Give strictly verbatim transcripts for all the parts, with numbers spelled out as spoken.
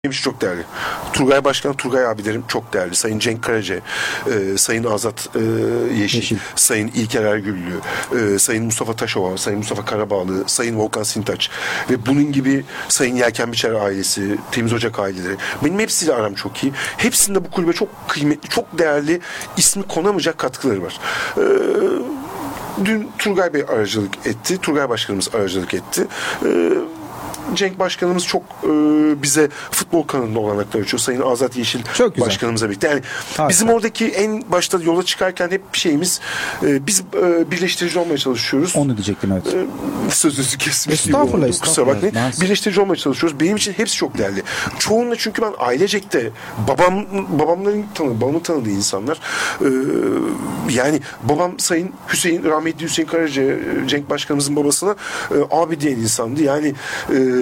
Benim için çok değerli. Turgay Başkan, Turgay abilerim çok değerli. Sayın Cenk Karaca, e, Sayın Azat e, Yeşil, Yeşil, Sayın İlker Ergüllü, e, Sayın Mustafa Taşova, Sayın Mustafa Karabağlı, Sayın Volkan Sintaç ve bunun gibi Sayın Yelken Biçer ailesi, Temiz Ocak aileleri. Benim hepsiyle aram çok iyi. Hepsinde bu kulübe çok kıymetli, çok değerli, ismi konamayacak katkıları var. E, dün Turgay Bey aracılık etti. Turgay Başkanımız aracılık etti. E, Cenk Başkanımız çok e, bize futbol kanalında olanaklar açıyor. Sayın Azat Yeşil Başkanımızla birlikte. Yani Harika. Bizim oradaki en başta yola çıkarken hep bir şeyimiz e, biz e, birleştirici olmaya çalışıyoruz. Onu diyecektim evet. E, sözünüzü kesmiş gibi oldu. Kusura bakmayın. Birleştirici olmaya çalışıyoruz. Benim için hepsi çok değerli. Çoğunla çünkü ben ailecekte babam babamların tanıdığı, babamın tanıdığı insanlar. E, yani babam Sayın Hüseyin, rahmetli Hüseyin Karaca, Cenk Başkanımızın babasına e, abi diyen insandı. Yani e,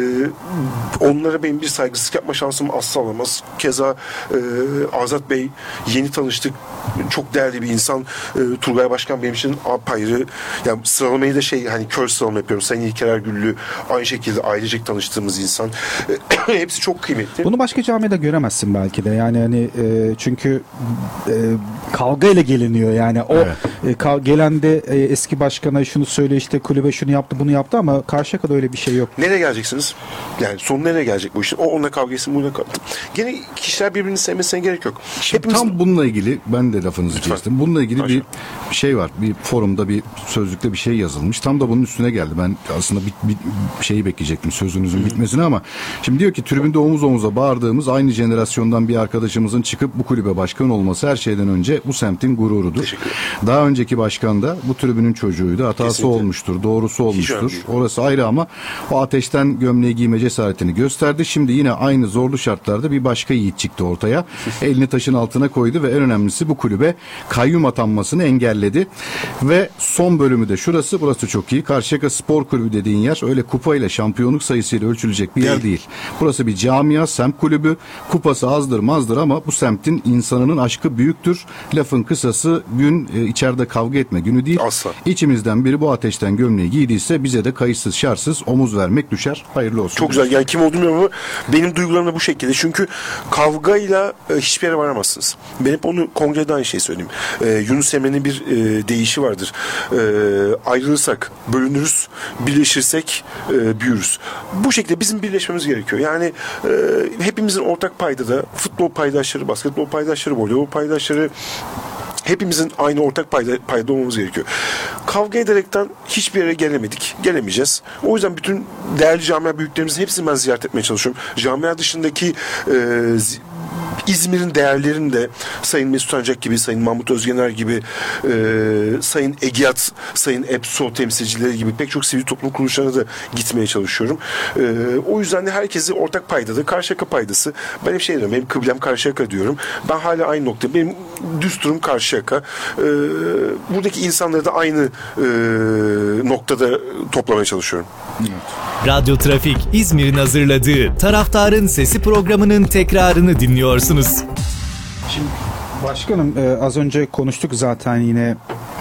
onlara benim bir saygısızlık yapma şansım asla olamaz. Keza e, Azat Bey yeni tanıştık. Çok değerli bir insan. E, Turgay Başkan benim için apayrı. Yani sıralamayı da şey hani kör sıralama yapıyorum. Sayın İlker Ergüllü aynı şekilde ailecek tanıştığımız insan. E, hepsi çok kıymetli. Bunu başka camiada göremezsin belki de. Yani hani e, çünkü e, kavga ile geliniyor. Yani o evet. e, kav- gelen de e, eski başkana şunu söyle işte kulübe şunu yaptı bunu yaptı ama Karşıyaka'da öyle bir şey yok. Nereye geleceksiniz? Yani sonu nereye gelecek bu işin? O onunla kavga etsin, bununla kavga etsin. Gene kişiler birbirini sevmesine gerek yok. Hepimiz... Tam bununla ilgili ben de lafınızı Lütfen. kestim. Bununla ilgili Başka. bir şey var. Bir forumda bir sözlükte bir şey yazılmış. Tam da bunun üstüne geldi. Ben aslında bir, bir şeyi bekleyecektim sözünüzün Hı-hı. bitmesini ama şimdi diyor ki tribünde omuz omuza bağırdığımız aynı jenerasyondan bir arkadaşımızın çıkıp bu kulübe başkan olması her şeyden önce bu semtin gururudur. Daha önceki başkan da bu tribünün çocuğuydu. Hatası Kesinlikle. olmuştur. Doğrusu olmuştur. Orası ayrı ama o ateşten gömleği giyme cesaretini gösterdi. Şimdi yine aynı zorlu şartlarda bir başka yiğit çıktı ortaya. Elini taşın altına koydu ve en önemlisi bu kulübe kayyum atanmasını engelledi. Ve son bölümü de şurası. Burası çok iyi. Karşıyaka Spor Kulübü dediğin yer öyle kupayla şampiyonluk sayısıyla ölçülecek bir yer değil. Burası bir camia, semt kulübü. Kupası azdır mazdır ama bu semtin insanının aşkı büyüktür. Lafın kısası gün e, içeride kavga etme günü değil. Asla. İçimizden biri bu ateşten gömleği giydiyse bize de kayıtsız şartsız omuz vermek düşer. Hayırlı olsun. Çok güzel. Yani kim olduğunu bilmiyorum ama benim duygularım da bu şekilde. Çünkü kavgayla e, hiçbir yere varamazsınız. Ben hep onu kongrede aynı şeyi söyleyeyim. E, Yunus Emre'nin bir e, deyişi vardır. E, ayrılırsak bölünürüz, birleşirsek e, büyürüz. Bu şekilde bizim birleşmemiz gerekiyor. Yani e, hepimizin ortak paydada futbol paydaşları, basketbol paydaşları, voleybol paydaşları hepimizin aynı ortak payda, payda olmamız gerekiyor. Kavga ederekten hiçbir yere gelemedik. Gelemeyeceğiz. O yüzden bütün değerli camia büyüklerimizin hepsini ben ziyaret etmeye çalışıyorum. Camia dışındaki e, İzmir'in değerlerini de Sayın Mesut Ancak gibi, Sayın Mahmut Özgener gibi, e, Sayın Egiat, Sayın EPSO temsilcileri gibi pek çok sivil toplum kuruluşlarına da gitmeye çalışıyorum. E, o yüzden de herkesi ortak paydada, Karşıyaka paydası. Ben hep şey diyorum, benim kıblem Karşıyaka diyorum. Ben hala aynı nokta. Benim düsturum Karşıyaka. E, buradaki insanları da aynı e, noktada toplamaya çalışıyorum. Evet. Radyo Trafik, İzmir'in hazırladığı Taraftarın Sesi programının tekrarını dinliyorsunuz. Şimdi başkanım e, az önce konuştuk zaten yine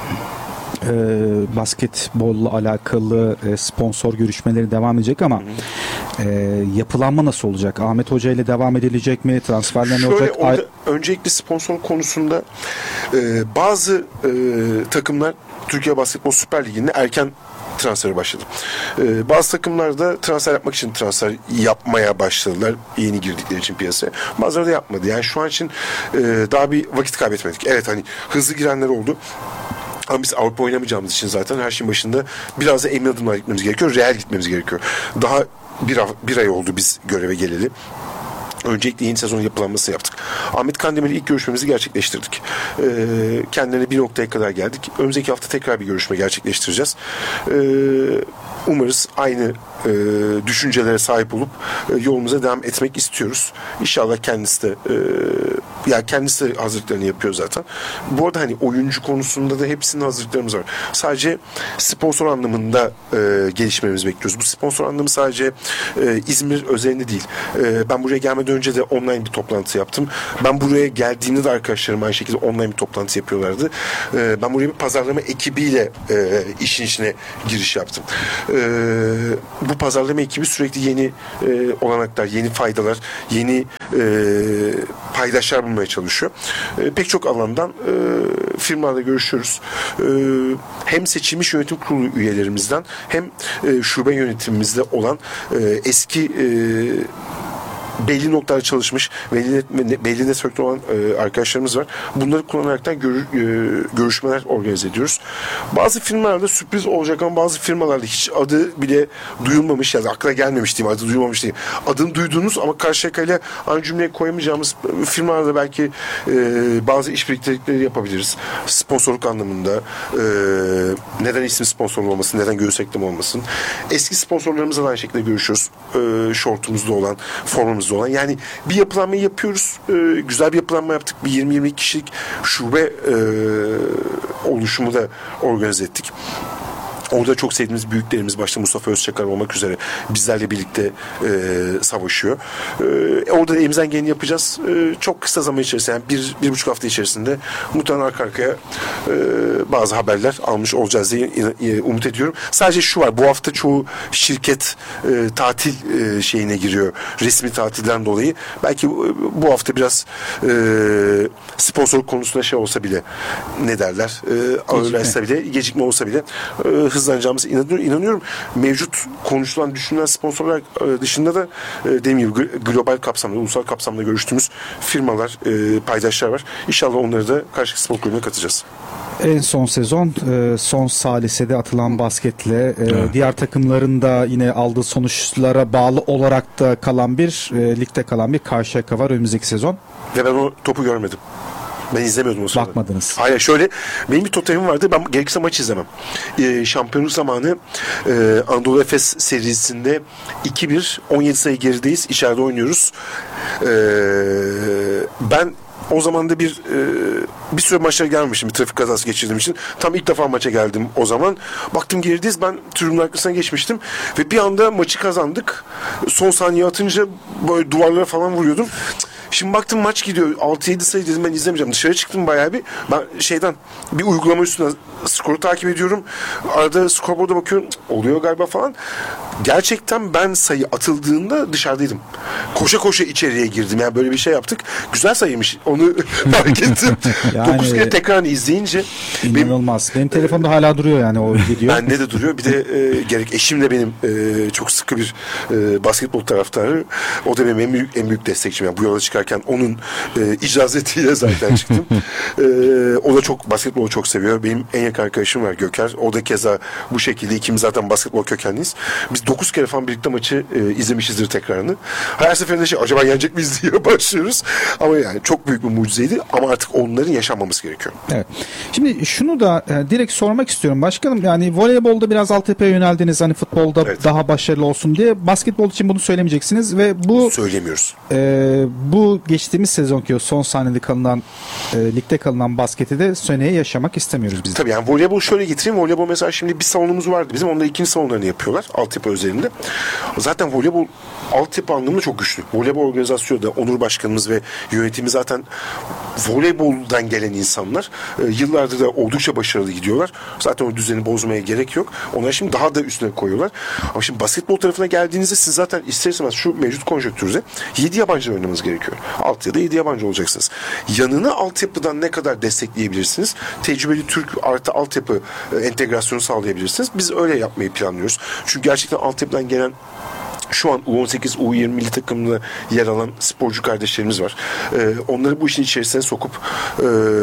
e, basketbolla alakalı e, sponsor görüşmeleri devam edecek ama e, yapılanma nasıl olacak? Ahmet Hoca ile devam edilecek mi? Transferler ne olacak? Orada, öncelikle sponsor konusunda e, bazı e, takımlar Türkiye Basketbol Süper Ligi'nde erken transferi başladı. Ee, bazı takımlar da transfer yapmak için transfer yapmaya başladılar. Yeni girdikleri için piyasaya. Bazıları da yapmadı. Yani şu an için e, daha bir vakit kaybetmedik. Evet hani hızlı girenler oldu. Ama biz Avrupa oynamayacağımız için zaten her şeyin başında biraz da emin adımlar gitmemiz gerekiyor. Real gitmemiz gerekiyor. Daha bir, bir ay oldu biz göreve geleli. Öncelikle yeni sezon yapılanmasını yaptık. Ahmet Kandemir'le ilk görüşmemizi gerçekleştirdik. Ee, kendilerine bir noktaya kadar geldik. Önümüzdeki hafta tekrar bir görüşme gerçekleştireceğiz. Ee, umarız aynı e, düşüncelere sahip olup e, yolumuza devam etmek istiyoruz. İnşallah kendisi de e, Ya kendisi hazırlıklarını yapıyor zaten. Bu arada hani oyuncu konusunda da hepsinin hazırlıklarımız var. Sadece sponsor anlamında e, gelişmemizi bekliyoruz. Bu sponsor anlamı sadece e, İzmir özelinde değil. E, ben buraya gelmeden önce de online bir toplantı yaptım. Ben buraya geldiğimde de arkadaşlarım aynı şekilde online bir toplantı yapıyorlardı. E, ben buraya bir pazarlama ekibiyle e, işin içine giriş yaptım. E, bu pazarlama ekibi sürekli yeni e, olanaklar, yeni faydalar, yeni e, paydaşlar bulmaya çalışıyor. E, pek çok alandan e, firmalarla görüşüyoruz. E, hem seçilmiş yönetim kurulu üyelerimizden hem e, şube yönetimimizde olan e, eski e, belli noktalarda çalışmış, belli, belli network'te olan e, arkadaşlarımız var. Bunları kullanaraktan gör, e, görüşmeler organize ediyoruz. Bazı firmalarda sürpriz olacak ama bazı firmalarda hiç adı bile duyulmamış ya da akla gelmemiş diyeyim, adı duyulmamış diyeyim. Adını duyduğunuz ama Karşıyaka'yla aynı cümleye koyamayacağımız firmalarda belki e, bazı işbirlikleri yapabiliriz. Sponsorluk anlamında e, neden isim sponsorlu olmasın, neden göğüs ekleme olmasın. Eski sponsorlarımızla da aynı şekilde görüşüyoruz. E, şortumuzda olan, formumuzda olan. Yani bir yapılanmayı yapıyoruz. E, güzel bir yapılanma yaptık. Bir yirmi yirmi iki kişilik şube e, oluşumu da organize ettik. Orada çok sevdiğimiz büyüklerimiz başta Mustafa Özçakar olmak üzere bizlerle birlikte e, savaşıyor. E, orada da elimizden geleni yapacağız. E, çok kısa zaman içerisinde, yani bir, bir buçuk hafta içerisinde muhtemelen arka arkaya e, bazı haberler almış olacağız diye e, umut ediyorum. Sadece şu var, bu hafta çoğu şirket e, tatil e, şeyine giriyor. Resmi tatilden dolayı. Belki bu, bu hafta biraz e, sponsorluk konusunda şey olsa bile, ne derler, e, ağırlaşsa bile, gecikme olsa bile e, hızlanacağımıza inanıyorum. inanıyorum. Mevcut konuşulan, düşünülen sponsorlar dışında da dediğim gibi global kapsamda, ulusal kapsamda görüştüğümüz firmalar, paydaşlar var. İnşallah onları da karşı spor kulübüne katacağız. En son sezon son salisede atılan basketle evet. Diğer takımların da yine aldığı sonuçlara bağlı olarak da kalan bir ligde kalan bir Karşıyaka var önümüzdeki sezon. Ve ben o topu görmedim. Ben izlemiyordum o sırada. Bakmadınız. Hayır, şöyle, benim bir totemim vardı. Ben gerekirse maç izlemem. Ee, şampiyonluk zamanı e, Anadolu Efes serisinde iki bir on yedi sayı gerideyiz. İçeride oynuyoruz. Ee, ben o zaman da bir e, bir süre maçlara gelmemiştim. Bir trafik kazası geçirdiğim için. Tam ilk defa maça geldim o zaman. Baktım gerideyiz. Ben tribünün arkasına geçmiştim. Ve bir anda maçı kazandık. Son saniye atınca böyle duvarlara falan vuruyordum. Şimdi baktım maç gidiyor. altı yedi sayı dedim, ben izlemeyeceğim. Dışarı çıktım bayağı bir. Ben şeyden bir uygulama üstüne skoru takip ediyorum. Arada skorboarda bakıyorum. Oluyor galiba falan. Gerçekten ben sayı atıldığında dışarıdaydım. Koşa koşa içeriye girdim. Yani böyle bir şey yaptık. Güzel sayıymış. Onu fark ettim. Yani, dokuz kere tekrarını izleyince. İnanılmaz. Benim, benim telefonda hala duruyor yani o video. Bende de duruyor. Bir de e, gerek eşim de benim e, çok sıkı bir e, basketbol taraftarı. O da benim en büyük, en büyük destekçim. Yani bu yola çıkarken onun e, icazetiyle zaten çıktım. e, o da çok basketbolu çok seviyor. Benim en yakın arkadaşım var, Göker. O da keza bu şekilde. İkimiz zaten basketbol kökenliyiz. Biz dokuz kere falan birlikte maçı e, izlemişizdir tekrarını. Her seferinde şey, acaba yenecek miyiz diye başlıyoruz. Ama yani çok büyük bir mucizeydi. Ama artık onların yaşanmaması gerekiyor. Evet. Şimdi şunu da e, direkt sormak istiyorum başkanım. Yani voleybolda biraz altyapıya yöneldiniz. Hani futbolda evet. daha başarılı olsun diye. Basketbol için bunu söylemeyeceksiniz ve bu söylemiyoruz. E, bu geçtiğimiz sezonki o son saniyede kalınan e, ligde kalınan basketi de seneye yaşamak istemiyoruz biz. Tabii yani voleybol şöyle getireyim. Voleybol mesela şimdi bir salonumuz vardı bizim. Onda ikinci salonlarını yapıyorlar. Altyapı özelinde. Zaten voleybol altyapı anlamında çok güçlü. Voleybol organizasyonu da Onur Başkanımız ve yönetimi zaten voleyboldan gelen insanlar. E, yıllardır da oldukça başarılı gidiyorlar. Zaten o düzeni bozmaya gerek yok. Onlar şimdi daha da üstüne koyuyorlar. Ama şimdi basketbol tarafına geldiğinizde siz zaten ister istemez şu mevcut konjonktürde yedi yabancı oynamanız gerekiyor. altı ya da yedi yabancı olacaksınız. Yanına altyapıdan ne kadar destekleyebilirsiniz? Tecrübeli Türk artı altyapı e, entegrasyonu sağlayabilirsiniz. Biz öyle yapmayı planlıyoruz. Çünkü gerçekten altyapıdan gelen şu an U on sekiz, U yirmi milli takımında yer alan sporcu kardeşlerimiz var. Ee, onları bu işin içerisine sokup e,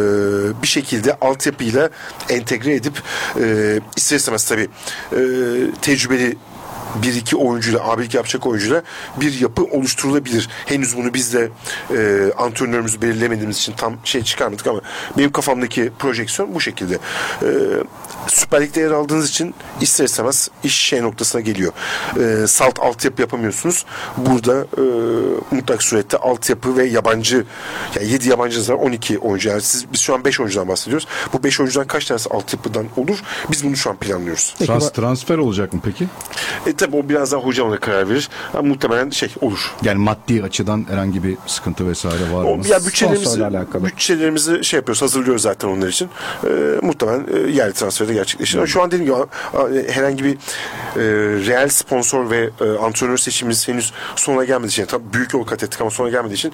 bir şekilde altyapıyla entegre edip e, ister istemez tabii e, tecrübeli bir iki oyuncuyla, abilik yapacak oyuncuyla bir yapı oluşturulabilir. Henüz bunu biz de e, antrenörümüzü belirlemediğimiz için tam şey çıkarmadık ama benim kafamdaki projeksiyon bu şekilde. E, Süper Lig'de yer aldığınız için ister istemez iş şey noktasına geliyor. E, salt altyapı yapamıyorsunuz. Burada e, mutlak surette altyapı ve yabancı, yani yedi yabancınız var, on iki oyuncu. Yani siz, biz şu an beş oyuncudan bahsediyoruz. Bu beş oyuncudan kaç tanesi altyapıdan olur? Biz bunu şu an planlıyoruz. Peki, Trans, transfer olacak mı peki? E tabi o biraz daha hocam ona karar verir. Ama muhtemelen şey olur. Yani maddi açıdan herhangi bir sıkıntı vesaire var O, mı? ya bütçelerimizi, Sponsorla alakalı. bütçelerimizi şey yapıyoruz, hazırlıyoruz zaten onlar için. E, muhtemelen e, yerli transferi de gerçekleşir. Ama şu an dediğim gibi a, a, herhangi bir e, reel sponsor ve e, antrenör seçimimiz henüz sona gelmediği için, tabii büyük yol kat ettik ama sona gelmediği için